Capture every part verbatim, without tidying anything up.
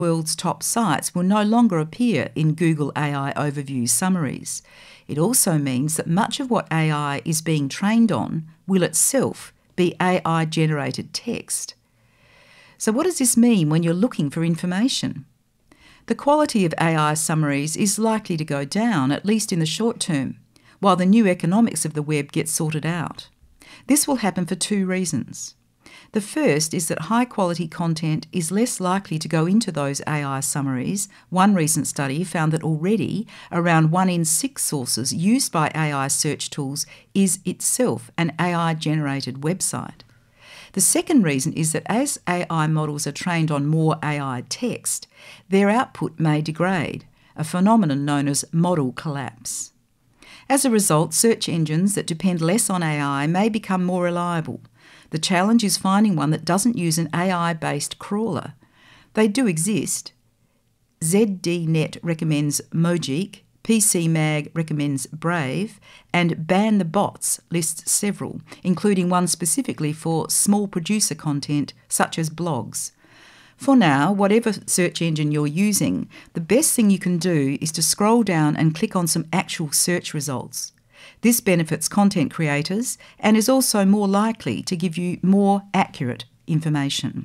world's top sites will no longer appear in Google A I overview summaries. It also means that much of what A I is being trained on will itself be A I-generated text. So what does this mean when you're looking for information? The quality of A I summaries is likely to go down, at least in the short term, while the new economics of the web get sorted out. This will happen for two reasons. The first is that high-quality content is less likely to go into those A I summaries. One recent study found that already around one in six sources used by A I search tools is itself an A I-generated website. The second reason is that as A I models are trained on more A I text, their output may degrade, a phenomenon known as model collapse. As a result, search engines that depend less on A I may become more reliable. The challenge is finding one that doesn't use an A I-based crawler. They do exist. Z D Net recommends Mojeek, P C Mag recommends Brave, and Ban the Bots lists several, including one specifically for small producer content such as blogs. For now, whatever search engine you're using, the best thing you can do is to scroll down and click on some actual search results. This benefits content creators and is also more likely to give you more accurate information.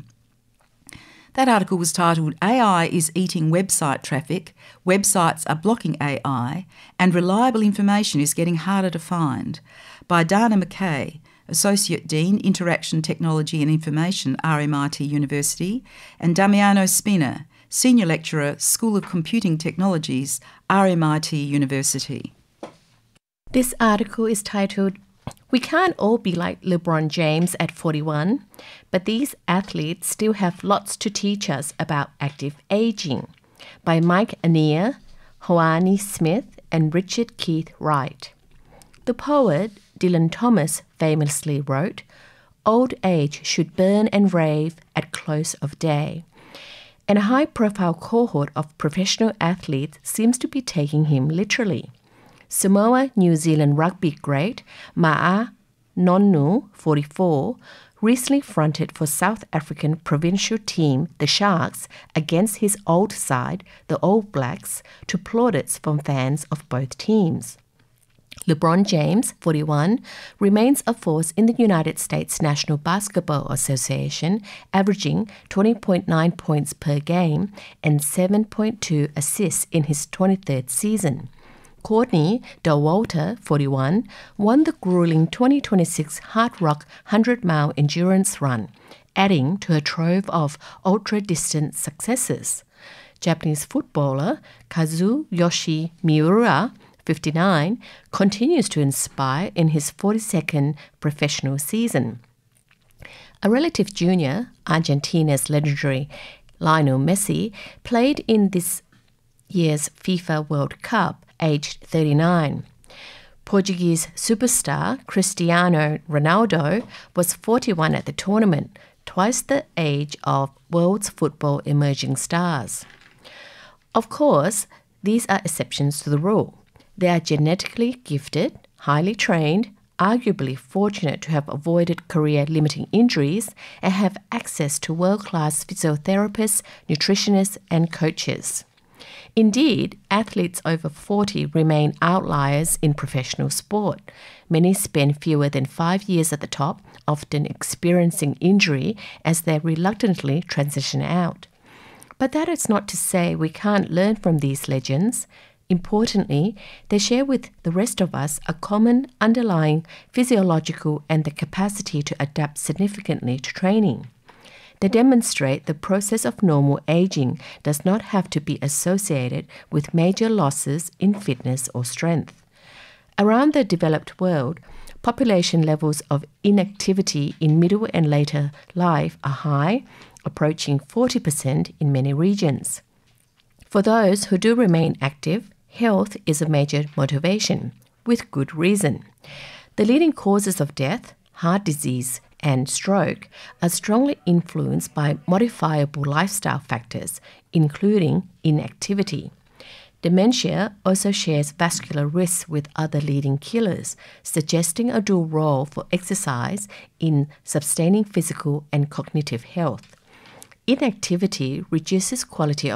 That article was titled A I is Eating Website Traffic, Websites are Blocking A I, and Reliable Information is Getting Harder to Find, by Dana McKay, Associate Dean, Interaction Technology and Information, R M I T University, and Damiano Spina, Senior Lecturer, School of Computing Technologies, R M I T University. This article is titled, "We Can't All Be Like LeBron James at forty-one, but these athletes still have lots to teach us about active aging," by Mike Anea, Hoani Smith, and Richard Keith Wright. The poet Dylan Thomas famously wrote, "Old age should burn and rave at close of day," and a high-profile cohort of professional athletes seems to be taking him literally. Samoa New Zealand rugby great Ma'a Nonu, forty-four, recently fronted for South African provincial team the Sharks against his old side, the All Blacks, to plaudits from fans of both teams. LeBron James, forty-one, remains a force in the United States National Basketball Association, averaging twenty point nine points per game and seven point two assists in his twenty-third season. Courtney Dauwalter, forty-one, won the grueling twenty twenty-six Hard Rock hundred-mile endurance run, adding to her trove of ultra-distance successes. Japanese footballer Kazuyoshi Miura, fifty-nine, continues to inspire in his forty-second professional season. A relative junior, Argentina's legendary Lionel Messi, played in this year's FIFA World Cup, aged thirty-nine. Portuguese superstar Cristiano Ronaldo was forty-one at the tournament, twice the age of world's football emerging stars. Of course, these are exceptions to the rule. They are genetically gifted, highly trained, arguably fortunate to have avoided career-limiting injuries, and have access to world-class physiotherapists, nutritionists, and coaches. Indeed, athletes over forty remain outliers in professional sport. Many spend fewer than five years at the top, often experiencing injury as they reluctantly transition out. But that is not to say we can't learn from these legends. Importantly, they share with the rest of us a common underlying physiological and the capacity to adapt significantly to training. They demonstrate the process of normal aging does not have to be associated with major losses in fitness or strength. Around the developed world, population levels of inactivity in middle and later life are high, approaching forty percent in many regions. For those who do remain active, health is a major motivation, with good reason. The leading causes of death, heart disease, and stroke are strongly influenced by modifiable lifestyle factors, including inactivity. Dementia also shares vascular risks with other leading killers, suggesting a dual role for exercise in sustaining physical and cognitive health. Inactivity reduces quality